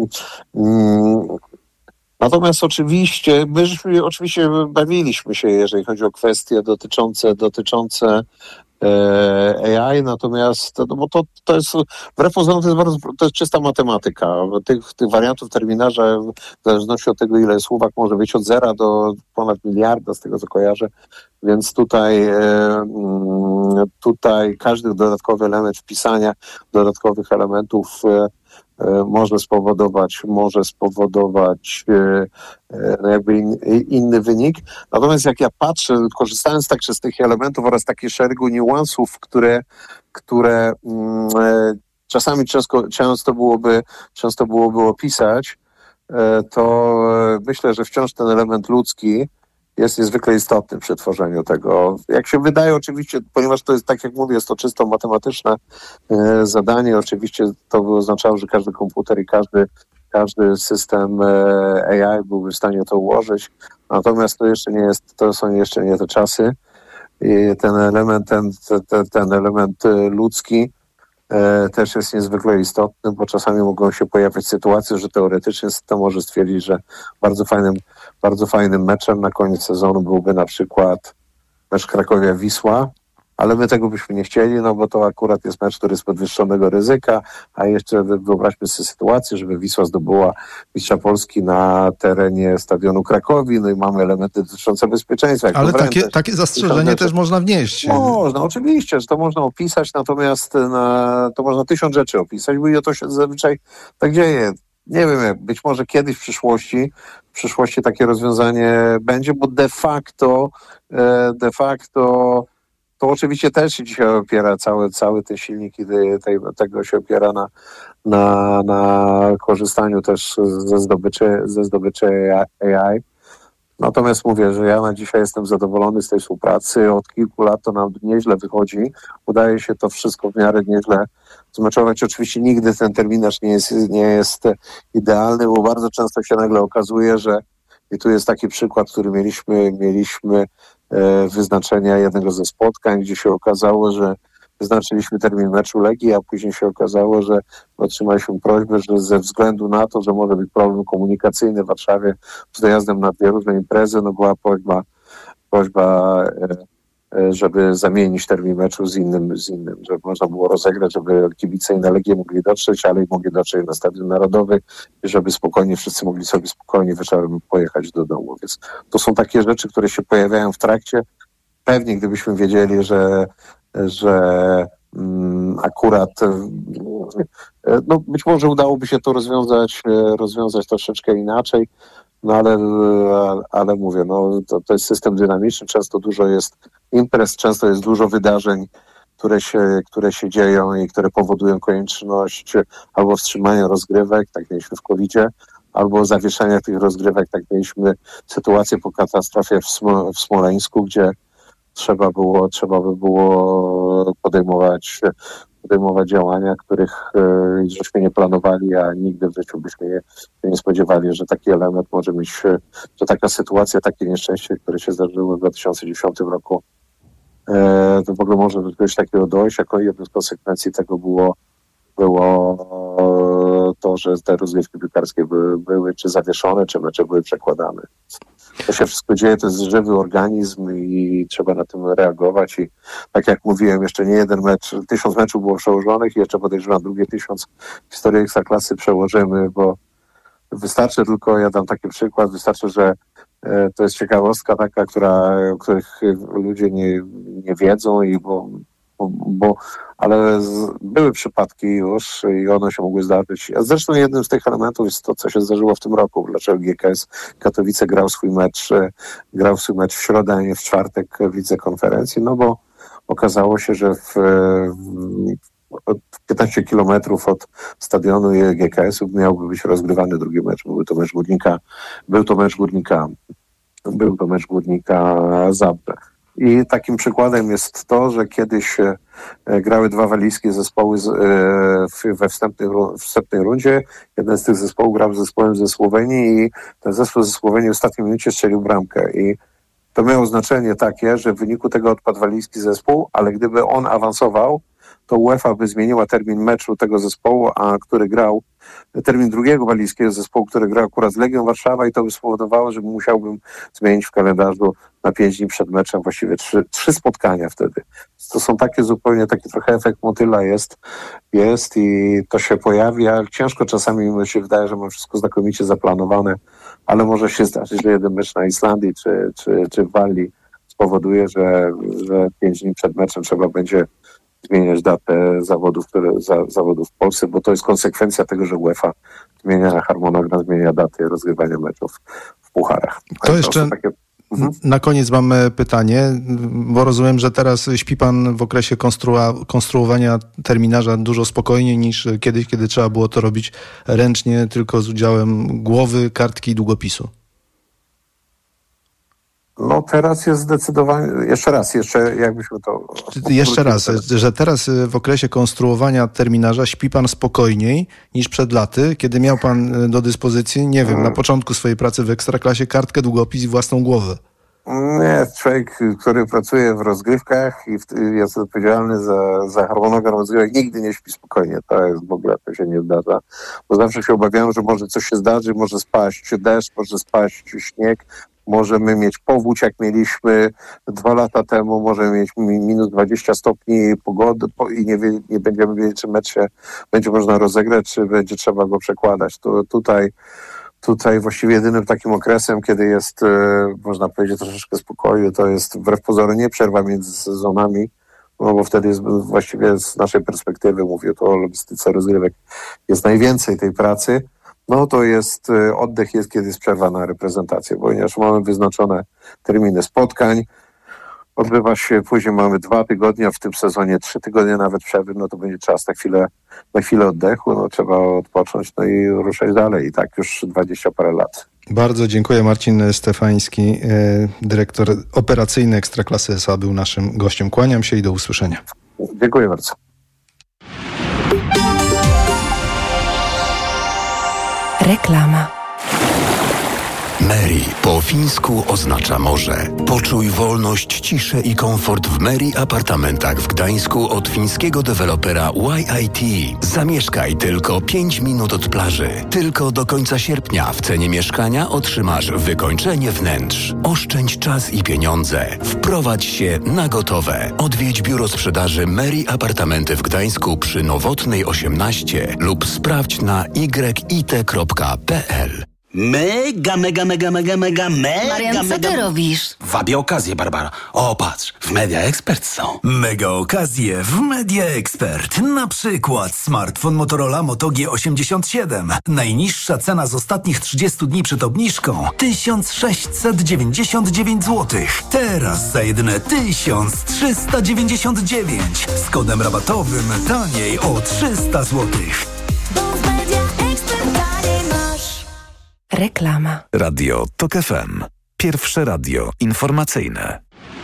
Natomiast oczywiście bawiliśmy się, jeżeli chodzi o kwestie dotyczące AI, natomiast bo to jest wbrew pozorom to jest czysta matematyka. Tych wariantów terminarza, w zależności od tego, ile słówek może być, od 0 do ponad miliarda, z tego co kojarzę, więc tutaj każdy dodatkowy element wpisania dodatkowych elementów może spowodować jakby inny wynik. Natomiast jak ja patrzę, korzystając także z tych elementów oraz takich szeregu niuansów, które czasami często byłoby opisać, to myślę, że wciąż ten element ludzki jest niezwykle istotny przy tworzeniu tego. Jak się wydaje oczywiście, ponieważ to jest, tak jak mówię, jest to czysto matematyczne zadanie, oczywiście to by oznaczało, że każdy komputer i każdy system AI byłby w stanie to ułożyć, natomiast to są jeszcze nie te czasy i ten element ludzki też jest niezwykle istotny, bo czasami mogą się pojawiać sytuacje, że teoretycznie to może stwierdzić, że bardzo fajnym meczem na koniec sezonu byłby na przykład mecz Krakowia-Wisła, ale my tego byśmy nie chcieli, no bo to akurat jest mecz, który jest podwyższonego ryzyka, a jeszcze wyobraźmy sobie sytuację, żeby Wisła zdobyła mistrza Polski na terenie stadionu Krakowi, no i mamy elementy dotyczące bezpieczeństwa. Ale takie zastrzeżenie też można wnieść. Można, oczywiście, że to można opisać, natomiast to można 1000 rzeczy opisać, bo to się zazwyczaj tak dzieje. Nie wiem, być może kiedyś w przyszłości takie rozwiązanie będzie, bo de facto to oczywiście też się dzisiaj opiera, cały ten silnik tego się opiera na korzystaniu też ze zdobyczy AI. Natomiast mówię, że ja na dzisiaj jestem zadowolony z tej współpracy. Od kilku lat to nam nieźle wychodzi. Udaje się to wszystko w miarę nieźle zmeczować. Oczywiście nigdy ten terminarz nie jest idealny, bo bardzo często się nagle okazuje, że i tu jest taki przykład, który mieliśmy wyznaczenia jednego ze spotkań, gdzie się okazało, że wyznaczyliśmy termin meczu Legii, a później się okazało, że otrzymaliśmy prośbę, że ze względu na to, że może być problem komunikacyjny w Warszawie z dojazdem na dwie różne imprezy, no była prośba, żeby zamienić termin meczu z innym, żeby można było rozegrać, żeby kibice i na Legię mogli dotrzeć, ale i mogli dotrzeć na Stadion Narodowy i żeby wszyscy mogli sobie spokojnie wieczorem pojechać do domu. Więc to są takie rzeczy, które się pojawiają w trakcie. Pewnie gdybyśmy wiedzieli, że akurat no być może udałoby się to rozwiązać troszeczkę inaczej, no ale mówię, no to jest system dynamiczny, często dużo jest imprez, często jest dużo wydarzeń, które się dzieją i które powodują konieczność albo wstrzymania rozgrywek, tak mieliśmy w COVID-zie, albo zawieszenia tych rozgrywek, tak mieliśmy sytuację po katastrofie w Smoleńsku, gdzie trzeba by było podejmować działania, których żeśmy nie planowali, a nigdy w życiu byśmy nie spodziewali, że taki element może mieć, że taka sytuacja, takie nieszczęście, które się zdarzyło w 2010 roku, to w ogóle może do czegoś takiego dojść. Jako jedną z konsekwencji tego było to, że te rozgrywki piłkarskie były czy zawieszone, czy mecze były przekładane. To się wszystko dzieje, to jest żywy organizm i trzeba na tym reagować i tak jak mówiłem, jeszcze nie jeden mecz, 1000 meczów było przełożonych i jeszcze podejrzewam drugie 1000 w historii Ekstraklasy przełożymy, bo wystarczy tylko, ja dam taki przykład, wystarczy, że to jest ciekawostka taka, o których ludzie nie wiedzą i bo ale były przypadki już i one się mogły zdarzyć. A zresztą jednym z tych elementów jest to, co się zdarzyło w tym roku. Dlaczego GKS Katowice grał swój mecz w środę, a nie w czwartek w lidze konferencji? No bo okazało się, że w 15 kilometrów od stadionu GKS-u miałby być rozgrywany drugi mecz. Był to mecz Górnika Zabrze. I takim przykładem jest to, że kiedyś grały dwa walijskie zespoły we wstępnej rundzie. Jeden z tych zespołów grał z zespołem ze Słowenii i ten zespół ze Słowenii w ostatniej minucie strzelił bramkę. I to miało znaczenie takie, że w wyniku tego odpadł walijski zespół, ale gdyby on awansował, to UEFA by zmieniła termin meczu tego zespołu, termin drugiego walijskiego zespołu, który grał akurat z Legią Warszawa, i to by spowodowało, że musiałbym zmienić w kalendarzu na 5 dni przed meczem właściwie 3 spotkania wtedy. To są taki trochę efekt motyla jest i to się pojawia. Ciężko czasami mi się wydaje, że mam wszystko znakomicie zaplanowane, ale może się zdarzyć, że jeden mecz na Islandii czy w Walii spowoduje, że 5 dni przed meczem trzeba będzie zmieniać datę zawodów w Polsce, bo to jest konsekwencja tego, że UEFA zmienia harmonogram, zmienia daty rozgrywania meczów w pucharach. To jeszcze na koniec mam pytanie, bo rozumiem, że teraz śpi pan w okresie konstruowania terminarza dużo spokojniej niż kiedyś, kiedy trzeba było to robić ręcznie, tylko z udziałem głowy, kartki i długopisu. No teraz jest zdecydowanie... Jeszcze raz, że teraz w okresie konstruowania terminarza śpi pan spokojniej niż przed laty, kiedy miał pan do dyspozycji, nie wiem, na początku swojej pracy w Ekstraklasie kartkę, długopis i własną głowę. Nie, człowiek, który pracuje w rozgrywkach i jest odpowiedzialny za harmonogram rozgrywek, nigdy nie śpi spokojnie. To jest w ogóle, to się nie zdarza. Bo zawsze się obawiałem, że może coś się zdarzy, może spaść deszcz, może spaść śnieg, możemy mieć powódź, jak mieliśmy 2 lata temu, możemy mieć minus 20 stopni pogody i nie będziemy wiedzieć, czy mecz się będzie można rozegrać, czy będzie trzeba go przekładać. To tutaj właściwie jedynym takim okresem, kiedy jest, można powiedzieć, troszeczkę spokoju, to jest wbrew pozorom nie przerwa między sezonami, no bo wtedy jest właściwie z naszej perspektywy, mówię tu o logistyce rozgrywek, jest najwięcej tej pracy. No to jest oddech, kiedy jest przerwa na reprezentację, ponieważ mamy wyznaczone terminy spotkań, odbywa się, później mamy 2 tygodnie, a w tym sezonie 3 tygodnie nawet przerwy, no to będzie czas na chwilę oddechu, no trzeba odpocząć, no i ruszać dalej. I tak już 20 parę lat. Bardzo dziękuję. Marcin Stefański, dyrektor operacyjny Ekstraklasy S.A. był naszym gościem. Kłaniam się i do usłyszenia. Dziękuję bardzo. Reklama. Meri po fińsku oznacza morze. Poczuj wolność, ciszę i komfort w Meri apartamentach w Gdańsku od fińskiego dewelopera YIT. Zamieszkaj tylko 5 minut od plaży. Tylko do końca sierpnia w cenie mieszkania otrzymasz wykończenie wnętrz. Oszczędź czas i pieniądze. Wprowadź się na gotowe. Odwiedź biuro sprzedaży Meri Apartamenty w Gdańsku przy Nowotnej 18 lub sprawdź na yit.pl. Marian, co ty robisz? Wabię okazję, Barbara. O, patrz, w Media Expert są. Mega okazje w Media Expert. Na przykład smartfon Motorola Moto G87. Najniższa cena z ostatnich 30 dni przed obniżką 1699 zł. Teraz za jedyne 1399. Z kodem rabatowym taniej o 300 zł. Reklama. Radio TOK FM. Pierwsze radio informacyjne.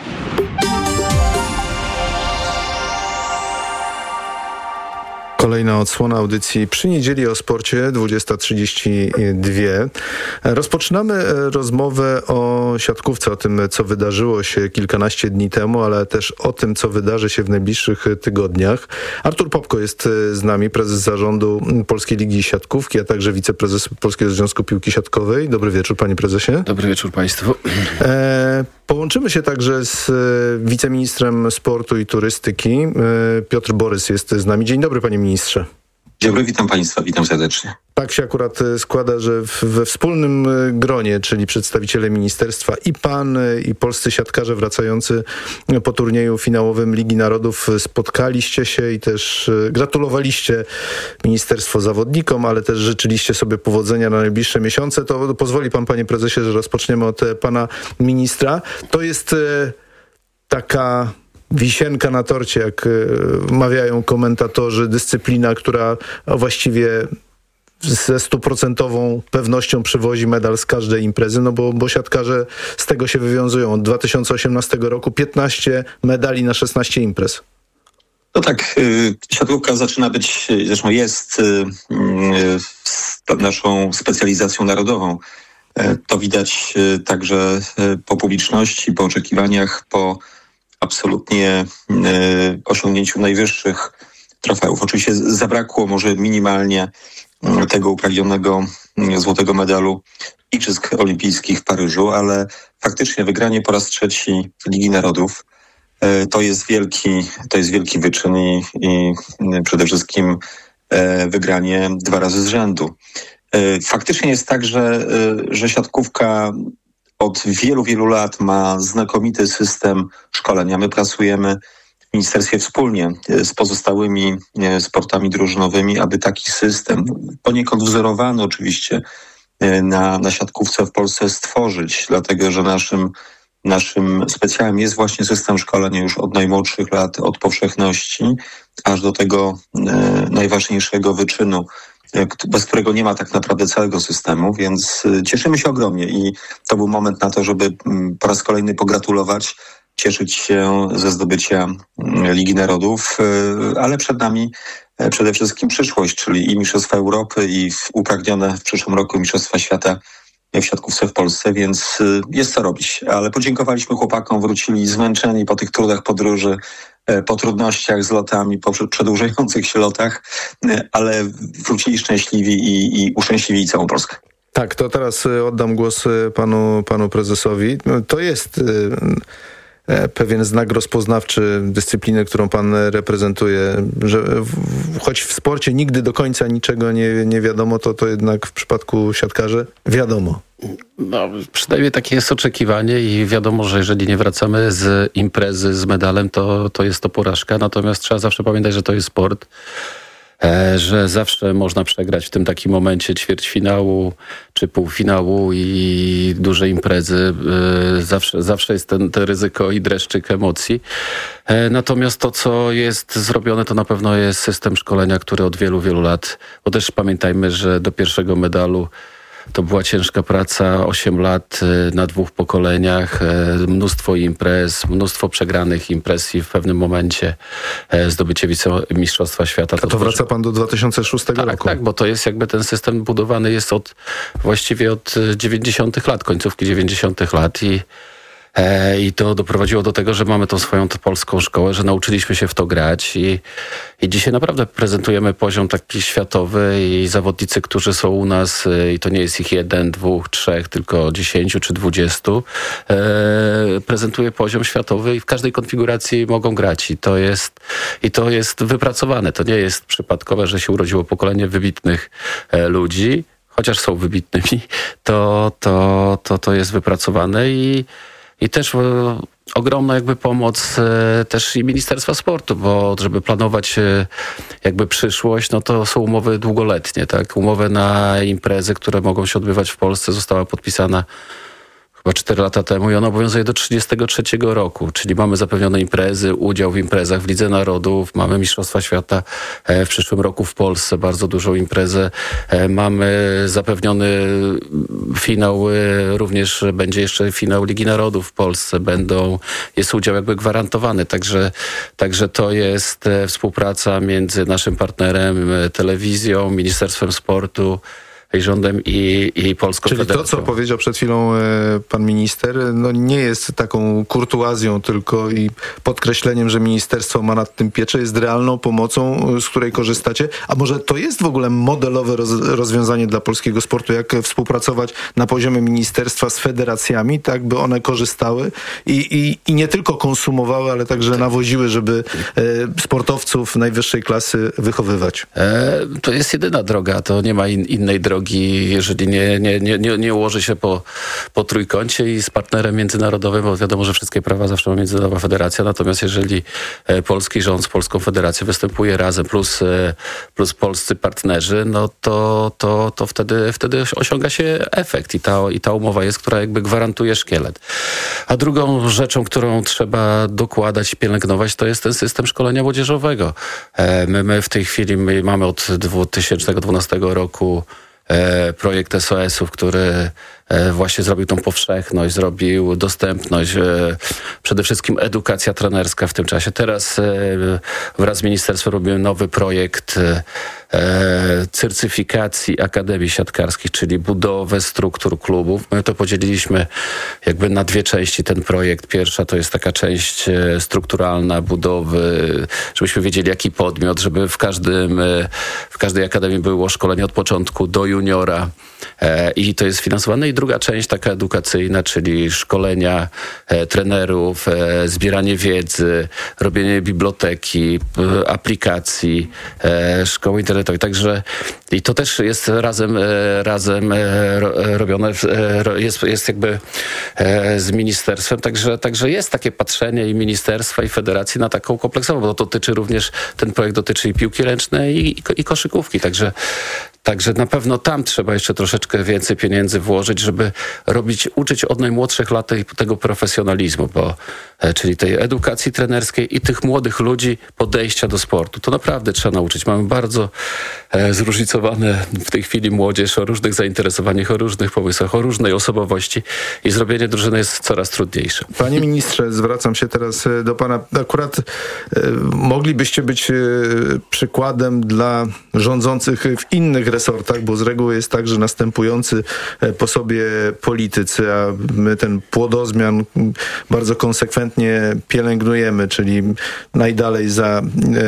Kolejna odsłona audycji Przy Niedzieli o sporcie, 20:32. Rozpoczynamy rozmowę o siatkówce, o tym, co wydarzyło się kilkanaście dni temu, ale też o tym, co wydarzy się w najbliższych tygodniach. Artur Popko jest z nami, prezes zarządu Polskiej Ligi Siatkówki, a także wiceprezes Polskiego Związku Piłki Siatkowej. Dobry wieczór, panie prezesie. Dobry wieczór państwu. Połączymy się także z wiceministrem sportu i turystyki. Piotr Borys jest z nami. Dzień dobry, panie ministrze. Dzień dobry, witam Państwa, witam serdecznie. Tak się akurat składa, że we wspólnym gronie, czyli przedstawiciele ministerstwa i pan, i polscy siatkarze wracający po turnieju finałowym Ligi Narodów spotkaliście się i też gratulowaliście ministerstwo zawodnikom, ale też życzyliście sobie powodzenia na najbliższe miesiące. To pozwoli pan, panie prezesie, że rozpoczniemy od pana ministra. To jest taka wisienka na torcie, jak mawiają komentatorzy, dyscyplina, która właściwie ze 100% pewnością przywozi medal z każdej imprezy, no bo siatkarze z tego się wywiązują. Od 2018 roku 15 medali na 16 imprez. No tak, siatkówka zaczyna być, zresztą jest naszą specjalizacją narodową. To widać także po publiczności, po oczekiwaniach, po absolutnie osiągnięciu najwyższych trofeów. Oczywiście zabrakło może minimalnie tego upragnionego złotego medalu Igrzysk Olimpijskich w Paryżu, ale faktycznie wygranie po raz trzeci Ligi Narodów to jest wielki wyczyn i przede wszystkim wygranie 2 razy z rzędu. Faktycznie jest tak, że siatkówka od wielu lat ma znakomity system szkolenia. My pracujemy w ministerstwie wspólnie z pozostałymi sportami drużynowymi, aby taki system, poniekąd wzorowany oczywiście na siatkówce w Polsce, stworzyć, dlatego że naszym specjalem jest właśnie system szkolenia już od najmłodszych lat, od powszechności, aż do tego najważniejszego wyczynu, bez którego nie ma tak naprawdę całego systemu, więc cieszymy się ogromnie i to był moment na to, żeby po raz kolejny pogratulować, cieszyć się ze zdobycia Ligi Narodów, ale przed nami przede wszystkim przyszłość, czyli i Mistrzostwa Europy i upragnione w przyszłym roku Mistrzostwa Świata w siatkówce w Polsce, więc jest co robić. Ale podziękowaliśmy chłopakom, wrócili zmęczeni po tych trudach podróży, po trudnościach z lotami, po przedłużających się lotach, ale wrócili szczęśliwi i uszczęśliwili całą Polskę. Tak, to teraz oddam głos panu prezesowi. To jest pewien znak rozpoznawczy dyscypliny, którą pan reprezentuje, że choć w sporcie nigdy do końca niczego nie wiadomo, to jednak w przypadku siatkarzy wiadomo. No, przynajmniej takie jest oczekiwanie i wiadomo, że jeżeli nie wracamy z imprezy z medalem, to jest to porażka, natomiast trzeba zawsze pamiętać, że to jest sport, że zawsze można przegrać w tym takim momencie ćwierćfinału czy półfinału i duże imprezy. Zawsze jest to ryzyko i dreszczyk emocji. Natomiast to, co jest zrobione, to na pewno jest system szkolenia, który od wielu lat, bo też pamiętajmy, że do pierwszego medalu to była ciężka praca, 8 lat na 2 pokoleniach, mnóstwo imprez, mnóstwo przegranych imprez i w pewnym momencie zdobycie Mistrzostwa Świata. To wraca pan do 2006 roku. Tak, bo to jest jakby ten system budowany jest właściwie od 90 lat, końcówki 90 lat i to doprowadziło do tego, że mamy tą swoją polską szkołę, że nauczyliśmy się w to grać i dzisiaj naprawdę prezentujemy poziom taki światowy i zawodnicy, którzy są u nas i to nie jest ich 1, 2, 3, tylko 10 czy 20, prezentuje poziom światowy i w każdej konfiguracji mogą grać i to jest wypracowane. To nie jest przypadkowe, że się urodziło pokolenie wybitnych ludzi, chociaż są wybitnymi, to jest wypracowane i też ogromna jakby pomoc też i Ministerstwa Sportu, bo żeby planować jakby przyszłość, no to są umowy długoletnie, tak? Umowy na imprezy, które mogą się odbywać w Polsce, została podpisana chyba 4 lata temu i ona obowiązuje do 1933 roku, czyli mamy zapewnione imprezy, udział w imprezach w Lidze Narodów, mamy Mistrzostwa Świata w przyszłym roku w Polsce, bardzo dużą imprezę, mamy zapewniony finał, również będzie jeszcze finał Ligi Narodów w Polsce, jest udział jakby gwarantowany, także to jest współpraca między naszym partnerem, telewizją, Ministerstwem Sportu rządem i Polską Czyli Federacją. to, co powiedział przed chwilą pan minister, no nie jest taką kurtuazją tylko i podkreśleniem, że ministerstwo ma nad tym pieczę, jest realną pomocą, z której korzystacie. A może to jest w ogóle modelowe rozwiązanie dla polskiego sportu, jak współpracować na poziomie ministerstwa z federacjami, tak by one korzystały i nie tylko konsumowały, ale także nawoziły, żeby sportowców najwyższej klasy wychowywać? To jest jedyna droga, to nie ma innej drogi, jeżeli nie ułoży się po trójkącie i z partnerem międzynarodowym, bo wiadomo, że wszystkie prawa zawsze ma Międzynarodowa Federacja, natomiast jeżeli polski rząd z Polską Federacją występuje razem plus polscy partnerzy, no to wtedy osiąga się efekt i ta umowa jest, która jakby gwarantuje szkielet. A drugą rzeczą, którą trzeba dokładać i pielęgnować, to jest ten system szkolenia młodzieżowego. My w tej chwili mamy od 2012 roku projekt SOS-ów, który właśnie zrobił tą powszechność, zrobił dostępność, przede wszystkim edukacja trenerska w tym czasie. Teraz wraz z ministerstwem robimy nowy projekt certyfikacji akademii siatkarskich, czyli budowę struktur klubów. My to podzieliliśmy jakby na dwie części ten projekt. Pierwsza to jest taka część strukturalna budowy, żebyśmy wiedzieli jaki podmiot, żeby w każdej akademii było szkolenie od początku do juniora i to jest finansowane. I druga część taka edukacyjna, czyli szkolenia trenerów, zbieranie wiedzy, robienie biblioteki, aplikacji, szkoły internetowej. Także i to też jest razem robione, jest jakby z ministerstwem. Także jest takie patrzenie i ministerstwa, i federacji na taką kompleksową, bo to dotyczy również, ten projekt dotyczy i piłki ręcznej, i koszykówki. Także na pewno tam trzeba jeszcze troszeczkę więcej pieniędzy włożyć, żeby uczyć od najmłodszych lat tego profesjonalizmu, czyli tej edukacji trenerskiej i tych młodych ludzi podejścia do sportu. To naprawdę trzeba nauczyć. Mamy bardzo zróżnicowane w tej chwili młodzież o różnych zainteresowaniach, o różnych pomysłach, o różnej osobowości i zrobienie drużyny jest coraz trudniejsze. Panie ministrze, zwracam się teraz do pana. Akurat moglibyście być przykładem dla rządzących w innych resortach, bo z reguły jest tak, że następujący po sobie politycy, a my ten płodozmian bardzo konsekwentnie pielęgnujemy, czyli najdalej za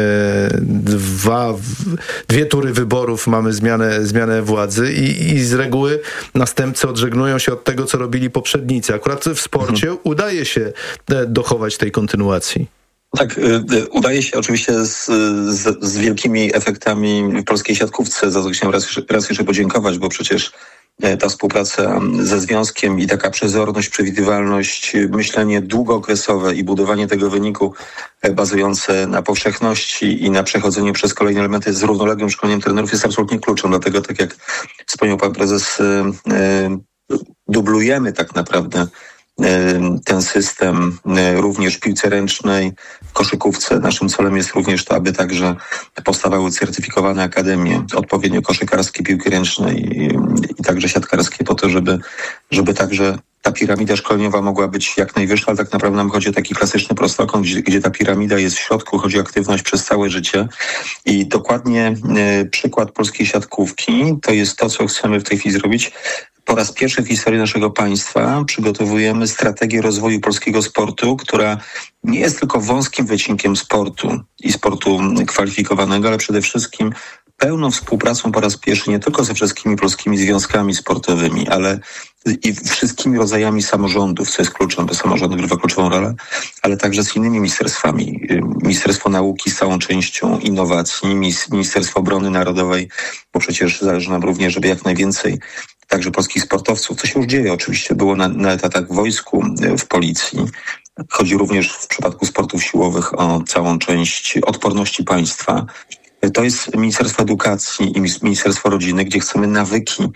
dwie tury wyborów mamy zmianę władzy i z reguły następcy odżegnują się od tego, co robili poprzednicy. Akurat w sporcie udaje się dochować tej kontynuacji. Tak, udaje się oczywiście z wielkimi efektami w polskiej siatkówce, za co chciałem raz jeszcze podziękować, bo przecież ta współpraca ze związkiem i taka przezorność, przewidywalność, myślenie długookresowe i budowanie tego wyniku bazujące na powszechności i na przechodzeniu przez kolejne elementy z równoległym szkoleniem trenerów jest absolutnie kluczem. Dlatego, tak jak wspomniał pan prezes, dublujemy tak naprawdę ten system również w piłce ręcznej, w koszykówce. Naszym celem jest również to, aby także powstawały certyfikowane akademie odpowiednio koszykarskie, piłki ręcznej i także siatkarskie po to, żeby także ta piramida szkoleniowa mogła być jak najwyższa, ale tak naprawdę nam chodzi o taki klasyczny prostokąt, gdzie ta piramida jest w środku, chodzi o aktywność przez całe życie i dokładnie przykład polskiej siatkówki to jest to, co chcemy w tej chwili zrobić. Po raz pierwszy w historii naszego państwa przygotowujemy strategię rozwoju polskiego sportu, która nie jest tylko wąskim wycinkiem sportu i sportu kwalifikowanego, ale przede wszystkim pełną współpracą po raz pierwszy nie tylko ze wszystkimi polskimi związkami sportowymi, ale i wszystkimi rodzajami samorządów, co jest kluczem, bo samorząd odgrywa kluczową rolę, ale także z innymi ministerstwami. Ministerstwo Nauki z całą częścią innowacji, Ministerstwo Obrony Narodowej, bo przecież zależy nam również, żeby jak najwięcej także polskich sportowców, co się już dzieje oczywiście, było na etatach w wojsku, w policji. Chodzi również w przypadku sportów siłowych o całą część odporności państwa. To jest Ministerstwo Edukacji i Ministerstwo Rodziny, gdzie chcemy nawyki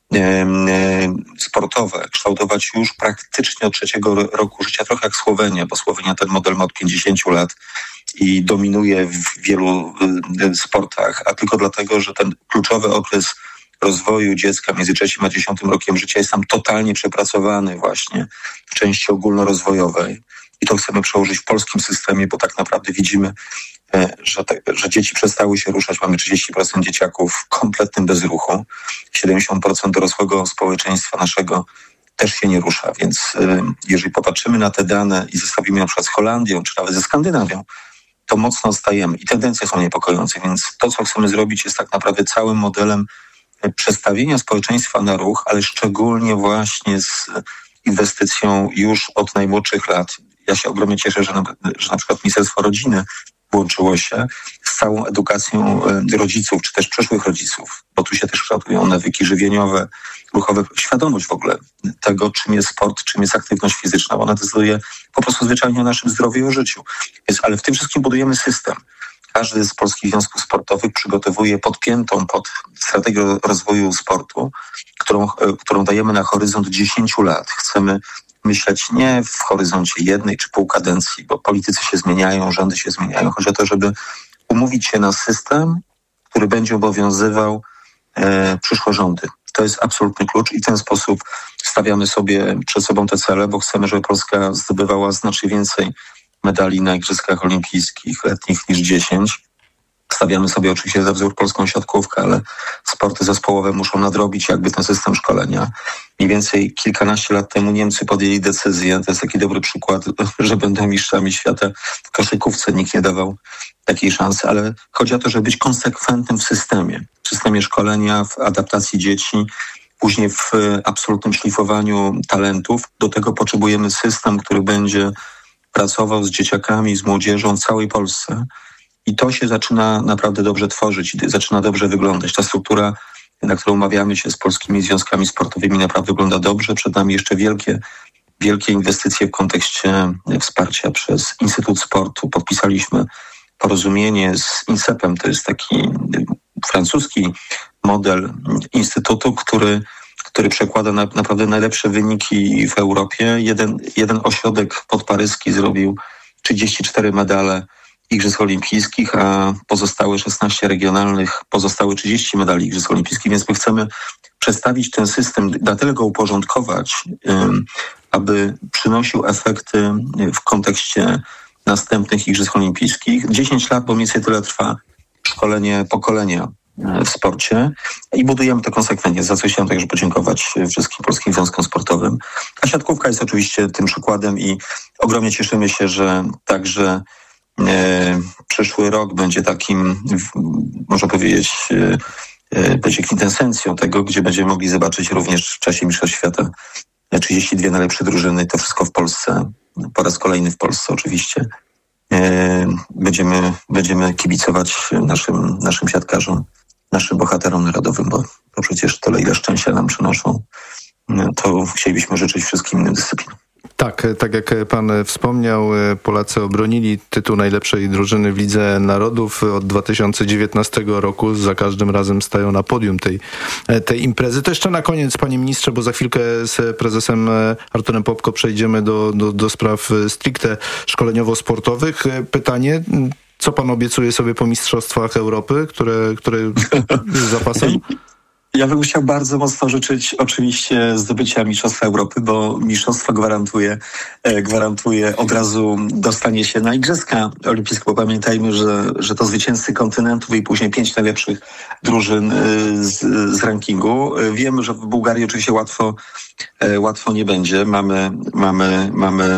sportowe kształtować już praktycznie od 3 roku życia, trochę jak Słowenia, bo Słowenia ten model ma od 50 lat i dominuje w wielu sportach, a tylko dlatego, że ten kluczowy okres rozwoju dziecka między 3 a 10 rokiem życia jest tam totalnie przepracowany właśnie w części ogólnorozwojowej. I to chcemy przełożyć w polskim systemie, bo tak naprawdę widzimy że dzieci przestały się ruszać. Mamy 30% dzieciaków w kompletnym bezruchu. 70% dorosłego społeczeństwa naszego też się nie rusza. Więc jeżeli popatrzymy na te dane i zestawimy na przykład z Holandią, czy nawet ze Skandynawią, to mocno odstajemy i tendencje są niepokojące. Więc to, co chcemy zrobić, jest tak naprawdę całym modelem przestawienia społeczeństwa na ruch, ale szczególnie właśnie z inwestycją już od najmłodszych lat. Ja się ogromnie cieszę, że na przykład Ministerstwo Rodziny włączyło się z całą edukacją rodziców, czy też przyszłych rodziców, bo tu się też kształtują nawyki żywieniowe, ruchowe, świadomość w ogóle tego, czym jest sport, czym jest aktywność fizyczna. Ona decyduje po prostu zwyczajnie o naszym zdrowiu i o życiu. Więc, ale w tym wszystkim budujemy system. Każdy z polskich związków sportowych przygotowuje podpiętą pod strategię rozwoju sportu, którą dajemy na horyzont 10 lat. Chcemy myśleć nie w horyzoncie jednej czy pół kadencji, bo politycy się zmieniają, rządy się zmieniają. Chodzi o to, żeby umówić się na system, który będzie obowiązywał przyszłe rządy. To jest absolutny klucz i w ten sposób stawiamy sobie przed sobą te cele, bo chcemy, żeby Polska zdobywała znacznie więcej medali na Igrzyskach Olimpijskich letnich niż 10. Stawiamy sobie oczywiście za wzór polską siatkówkę, ale sporty zespołowe muszą nadrobić jakby ten system szkolenia. Mniej więcej kilkanaście lat temu Niemcy podjęli decyzję, to jest taki dobry przykład, że będą mistrzami świata w koszykówce. Nikt nie dawał takiej szansy, ale chodzi o to, żeby być konsekwentnym w systemie szkolenia, w adaptacji dzieci, później w absolutnym szlifowaniu talentów. Do tego potrzebujemy system, który będzie pracował z dzieciakami, z młodzieżą w całej Polsce. I to się zaczyna naprawdę dobrze tworzyć i zaczyna dobrze wyglądać. Ta struktura, na którą umawiamy się z polskimi związkami sportowymi, naprawdę wygląda dobrze. Przed nami jeszcze wielkie inwestycje w kontekście wsparcia przez Instytut Sportu. Podpisaliśmy porozumienie z INSEP-em. To jest taki francuski model instytutu, który przekłada naprawdę najlepsze wyniki w Europie. Jeden ośrodek podparyski zrobił 34 medale Igrzysk Olimpijskich, a pozostałe 16 regionalnych, pozostałe 30 medali Igrzysk Olimpijskich, więc my chcemy przestawić ten system, na tyle go uporządkować, aby przynosił efekty w kontekście następnych Igrzysk Olimpijskich. 10 lat, bo mniej więcej tyle trwa szkolenie pokolenia w sporcie i budujemy to konsekwentnie, za co chciałem także podziękować wszystkim polskim związkom sportowym. A siatkówka jest oczywiście tym przykładem i ogromnie cieszymy się, że także przyszły rok będzie takim, można powiedzieć, będzie kwintesencją tego, gdzie będziemy mogli zobaczyć również w czasie Mistrzostw Świata 32 najlepsze drużyny, to wszystko w Polsce, po raz kolejny w Polsce oczywiście. Będziemy kibicować naszym siatkarzom, naszym bohaterom narodowym, bo przecież tyle, ile szczęścia nam przynoszą, to chcielibyśmy życzyć wszystkim innym dyscyplinom. Tak jak pan wspomniał, Polacy obronili tytuł najlepszej drużyny w Lidze Narodów od 2019 roku. Za każdym razem stają na podium tej imprezy. To jeszcze na koniec, panie ministrze, bo za chwilkę z prezesem Arturem Popko przejdziemy do spraw stricte szkoleniowo-sportowych. Pytanie, co pan obiecuje sobie po Mistrzostwach Europy, które za pasem? Ja bym chciał bardzo mocno życzyć oczywiście zdobycia Mistrzostwa Europy, bo mistrzostwo gwarantuje od razu dostanie się na Igrzyska Olimpijskie, bo pamiętajmy, że to zwycięzcy kontynentów i później 5 najlepszych drużyn z rankingu. Wiemy, że w Bułgarii oczywiście łatwo nie będzie. Mamy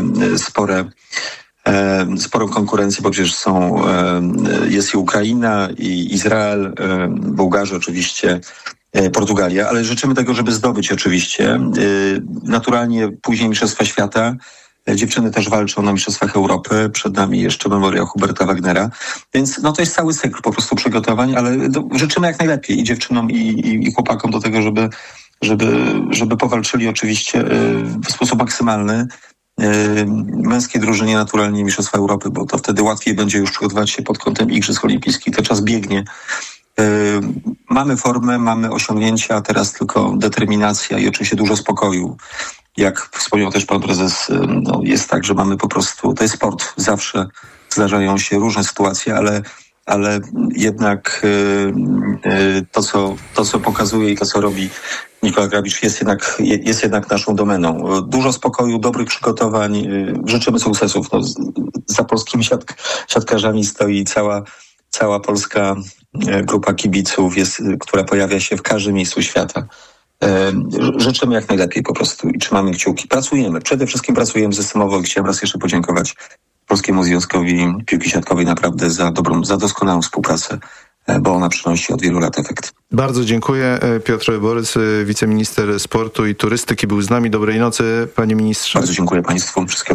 sporą konkurencję, bo przecież jest i Ukraina, i Izrael, Bułgarzy oczywiście, Portugalia, ale życzymy tego, żeby zdobyć oczywiście. Naturalnie później Mistrzostwa Świata. Dziewczyny też walczą na Mistrzostwach Europy. Przed nami jeszcze memoriał Huberta Wagnera. Więc to jest cały cykl po prostu przygotowań, ale życzymy jak najlepiej i dziewczynom, i chłopakom do tego, żeby powalczyli oczywiście w sposób maksymalny. Męskiej drużynie naturalnie Mistrzostwa Europy, bo to wtedy łatwiej będzie już przygotować się pod kątem Igrzysk Olimpijskich. Ten czas biegnie. Mamy formę, mamy osiągnięcia, teraz tylko determinacja i oczywiście dużo spokoju. Jak wspomniał też pan prezes, jest tak, że mamy po prostu, to jest sport, zawsze zdarzają się różne sytuacje, ale jednak to, co pokazuje i to, co robi Nikola Grabicz jest jednak naszą domeną. Dużo spokoju, dobrych przygotowań. Życzymy sukcesów. Za polskimi siatkarzami stoi cała polska grupa kibiców, która pojawia się w każdym miejscu świata. Życzymy jak najlepiej po prostu i trzymamy kciuki. Przede wszystkim pracujemy systemowo i chciałem raz jeszcze podziękować Polskiemu Związkowi Piłki Siatkowej naprawdę za doskonałą współpracę, bo ona przynosi od wielu lat efekt. Bardzo dziękuję. Piotr Borys, wiceminister sportu i turystyki, był z nami. Dobrej nocy, panie ministrze. Bardzo dziękuję państwu. Wszystkiego